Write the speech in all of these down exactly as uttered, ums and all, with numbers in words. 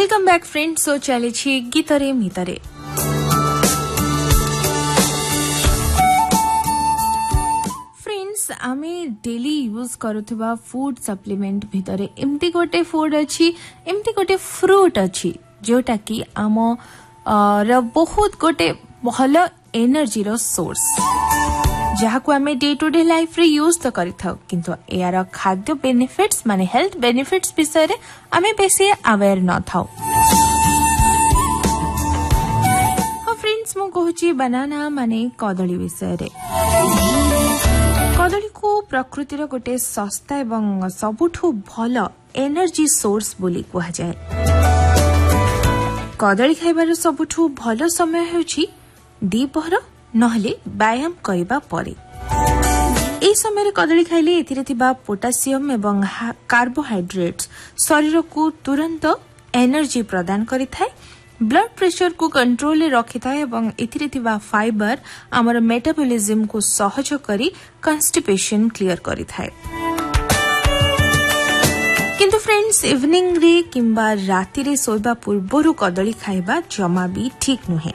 Welcome back friends. सो चले गीतरे मितरे friends आमे daily use करुवा food supplement भितरे एमती गोटे फूड अच्छी एमती गोटे फ्रूट अच्छी जोटा कि आम र बहुत गोटे भल एनर्जी रो सोर्स जहाँ को आमे डे टू डे लाइफ रे यूज तो करि थाउ किंतु यार खाद्य बेनिफिट्स माने हेल्थ बेनिफिट्स विषय रे आमे बेसी अवेयर न थाउ। हाँ फ्रेंड्स मु कहूची बनाना माने कदली विषय रे। कदली को प्रकृति रो गोटे सस्ता एवं सबुठु भल एनर्जी सोर्स बोली कहा जाए। कदली खाइबार सबुठु भल समय होची दीपहर नहले व्यायाम करिबा परे। एई समय कदली खाइले एथिरे थिबा पोटासियम एवं कार्बोहाइड्रेट्स शरीर को तुरंत एनर्जी प्रदान करिथाय, ब्लड प्रेशर को कंट्रोल रे रखिथाय एवं एथिरे थिबा फाइबर हमर मेटाबॉलिज्म को सहज करी कॉन्स्टिपेशन क्लियर करिथाय। किंतु फ्रेंड्स इवनिंग रे किंबा राति रे सोइबा पूर्वरु कदली खाइबा जमा भी ठीक नुहे।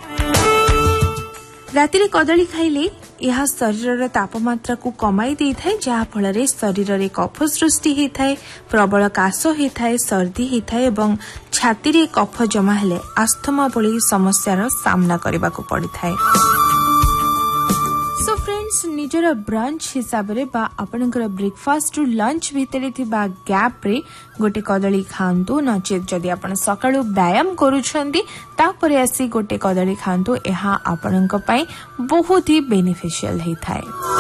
राति कदली खाइले यह शरीर तापमात्रा को कमाई दे थाए जहा फल शरीर रे कफ सृष्टि होता है, प्रबल काश होता है, सर्दी होता है एवं छाती रे कफ जमा हेले आस्थमा भली समस्यार सामना करने को पड़ी थाए। सो फ्रेंड्स निजर ब्रंच हिसाब रे बा आपनकर ब्रेकफास्ट टू लंच भितरे थिबा गैप रे गोटे कदली खांतु, नचेत जदि आपण सकाळु व्यायाम करूछंती तापरे आसी गोटे कदली खांतु, एहा आपनक पई बहुत ही बेनिफिशियल हे थाए।